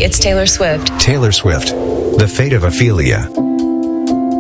it's Taylor Swift. Taylor Swift, The Fate of Ophelia.